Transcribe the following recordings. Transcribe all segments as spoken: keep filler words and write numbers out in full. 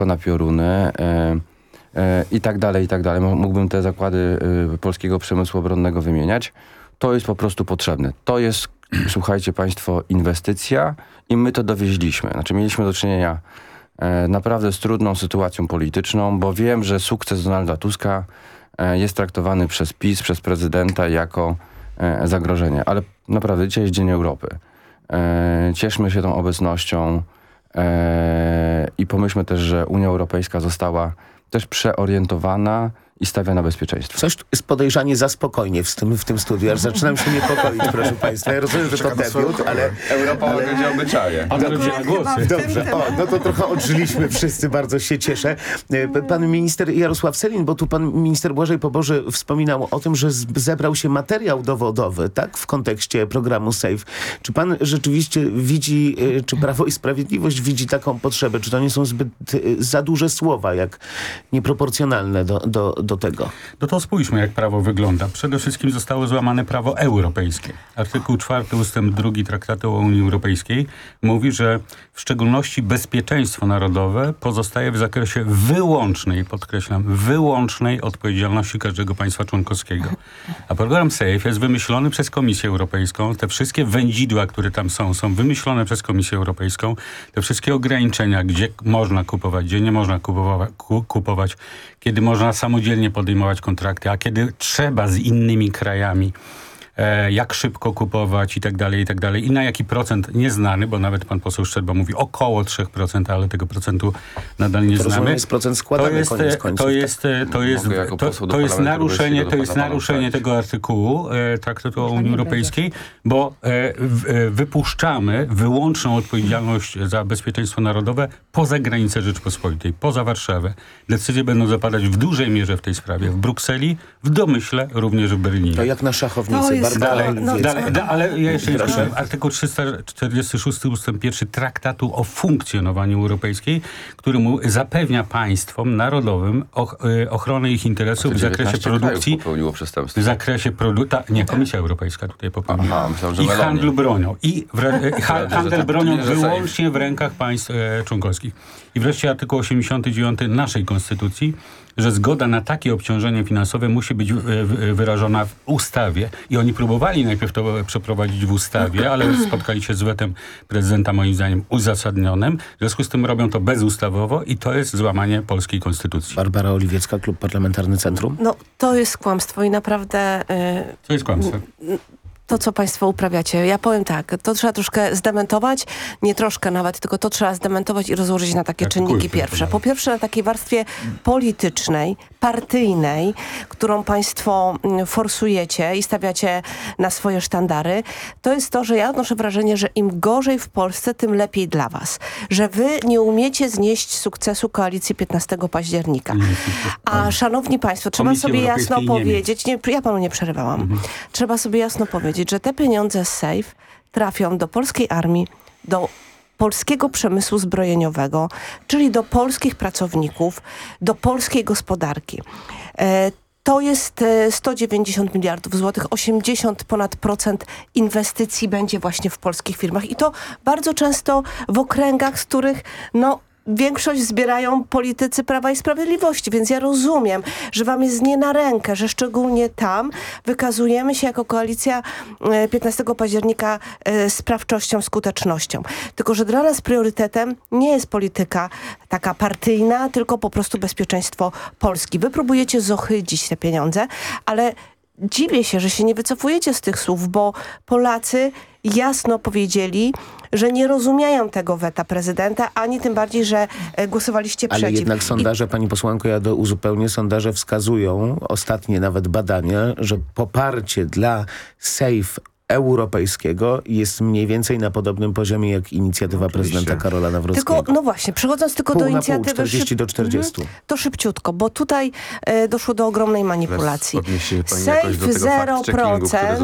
na pioruny e, e, i tak dalej, i tak dalej. Mógłbym te zakłady e, polskiego przemysłu obronnego wymieniać. To jest po prostu potrzebne. To jest, słuchajcie państwo, inwestycja i my to dowieźliśmy. Znaczy mieliśmy do czynienia e, naprawdę z trudną sytuacją polityczną, bo wiem, że sukces Donalda Tuska e, jest traktowany przez PiS, przez prezydenta jako e, zagrożenie. Ale naprawdę dzisiaj jest Dzień Europy. E, cieszmy się tą obecnością e, i pomyślmy też, że Unia Europejska została też przeorientowana i stawia na bezpieczeństwo. Coś jest podejrzanie za spokojnie w tym, w tym studiu, aż zaczynam się niepokoić, proszę państwa. Ja rozumiem, że to debiut, ale... Europa ale... będzie obyczaje. Dobrze, o, no to trochę odżyliśmy wszyscy, bardzo się cieszę. Pan minister Jarosław Sellin, bo tu pan minister Błażej Poboży wspominał o tym, że zebrał się materiał dowodowy, tak, w kontekście programu SAFE. Czy pan rzeczywiście widzi, czy Prawo i Sprawiedliwość widzi taką potrzebę? Czy to nie są zbyt za duże słowa, jak nieproporcjonalne do, do, do tego? No to spójrzmy, jak prawo wygląda. Przede wszystkim zostało złamane prawo europejskie. Artykuł czwarty ustęp drugi Traktatu o Unii Europejskiej mówi, że w szczególności bezpieczeństwo narodowe pozostaje w zakresie wyłącznej, podkreślam, wyłącznej odpowiedzialności każdego państwa członkowskiego. A program SAFE jest wymyślony przez Komisję Europejską. Te wszystkie wędzidła, które tam są, są wymyślone przez Komisję Europejską. Te wszystkie ograniczenia, gdzie można kupować, gdzie nie można kupowa- ku- kupować, kiedy można samodzielnie podejmować kontrakty, a kiedy trzeba z innymi krajami, e, jak szybko kupować i tak dalej, i tak dalej. I na jaki procent nieznany, bo nawet pan poseł Szczerba mówi około trzy procent, ale tego procentu nadal nie to znamy. To jest procent składany, to jest, koniec końców. To jest, to jest, to, to jest naruszenie, to jest naruszenie tego artykułu e, Traktatu o Unii Europejskiej, bo e, w, e, wypuszczamy wyłączną odpowiedzialność za bezpieczeństwo narodowe poza granice Rzeczpospolitej, poza Warszawę. Decyzje będą zapadać w dużej mierze w tej sprawie w Brukseli, w domyśle również w Berlinie. To jak na szachownicy. Bardzo dalej, no, dalej, da, ale ja jeszcze nie skończyłem. Artykuł trzysta czterdziesty szósty ustęp pierwszy Traktatu o funkcjonowaniu Europejskiej, który mu zapewnia państwom narodowym och, ochronę ich interesów w zakresie produkcji. W zakresie produkcji. Nie, Komisja Europejska tutaj popełniła. Aha, myślałem, że I Melonie. handlu bronią. I w, ha, handel bronią wyłącznie w rękach państw e, członkowskich. I wreszcie artykuł osiemdziesiąty dziewiąty naszej Konstytucji, że zgoda na takie obciążenie finansowe musi być wyrażona w ustawie. I oni próbowali najpierw to przeprowadzić w ustawie, ale spotkali się z wetem prezydenta, moim zdaniem, uzasadnionym. W związku z tym robią to bezustawowo i to jest złamanie polskiej konstytucji. Barbara Oliwiecka, Klub Parlamentarny Centrum. No, to jest kłamstwo i naprawdę... Yy... To jest kłamstwo. To, co państwo uprawiacie. Ja powiem tak, to trzeba troszkę zdementować, nie troszkę nawet, tylko to trzeba zdementować i rozłożyć na takie Jak czynniki kulty, pierwsze. Po pierwsze na takiej warstwie politycznej, partyjnej, którą państwo forsujecie i stawiacie na swoje sztandary, to jest to, że ja odnoszę wrażenie, że im gorzej w Polsce, tym lepiej dla was. Że wy nie umiecie znieść sukcesu koalicji piętnastego października. A szanowni państwo, trzeba Komisji sobie jasno Europejskiej powiedzieć, nie, ja panu nie przerywałam, mhm. trzeba sobie jasno powiedzieć, że te pieniądze z SAFE trafią do polskiej armii, do polskiego przemysłu zbrojeniowego, czyli do polskich pracowników, do polskiej gospodarki. E, to jest sto dziewięćdziesiąt miliardów złotych, osiemdziesiąt ponad procent inwestycji będzie właśnie w polskich firmach. I to bardzo często w okręgach, z których no większość zbierają politycy Prawa i Sprawiedliwości, więc ja rozumiem, że wam jest nie na rękę, że szczególnie tam wykazujemy się jako koalicja piętnastego października sprawczością, skutecznością. Tylko że dla nas priorytetem nie jest polityka taka partyjna, tylko po prostu bezpieczeństwo Polski. Wy próbujecie zohydzić te pieniądze, ale dziwię się, że się nie wycofujecie z tych słów, bo Polacy jasno powiedzieli, że nie rozumieją tego weta prezydenta, ani tym bardziej, że e, głosowaliście Ale przeciw. jednak sondaże, I... pani posłanko, ja do uzupełnię, sondaże wskazują, ostatnie nawet badania, że poparcie dla SAFE europejskiego jest mniej więcej na podobnym poziomie jak inicjatywa Oczywiście. prezydenta Karola Nawrockiego. Tylko, no właśnie, przechodząc tylko pół do na inicjatywy... Pół, czterdzieści do czterdziestu. Mhm, to szybciutko, bo tutaj e, doszło do ogromnej manipulacji. SAFE zero procent,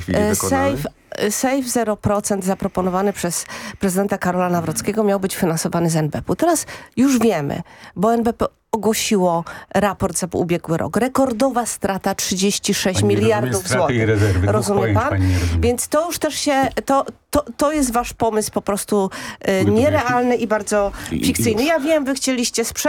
SAFE SAFE zero procent zaproponowany przez prezydenta Karola Nawrockiego miał być finansowany z en be pe u. Teraz już wiemy, bo en be pe ogłosiło raport za ubiegły rok. Rekordowa strata trzydzieści sześć Pani nie miliardów rozumie straty złotych. i rezerwy. Dwóch Rozumie pojęć pan? pani nie rozumie. Więc to już też się, to, to, to jest wasz pomysł po prostu e, Gotujecie? nierealny i bardzo I- i fikcyjny. już. Ja wiem, wy chcieliście sprzedać